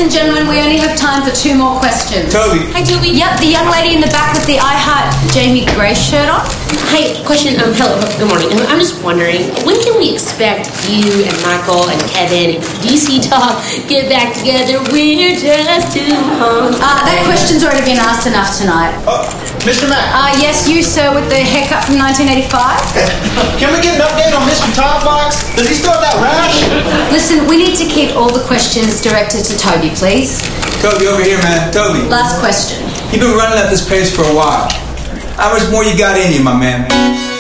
and gentlemen, we only have time for 2 more questions. Toby. Hi, Toby. Yep, the young lady in the back with the I Heart Jamie Grace shirt on. Hi, question. Hello, good morning. I'm just wondering, when can we expect you and Michael and Kevin and DC Talk get back together? We're just too hungry. That question's already been asked enough tonight. Mr. Mack. Yes, you, sir, with the haircut from 1985. Can we get an update on Mr. Top Box? Does he still have that rash? Listen, we need to keep all the questions directed to Toby, please. Toby, over here, man. Toby. Last question. You've been running at this pace for a while. How much more you got in you, my man?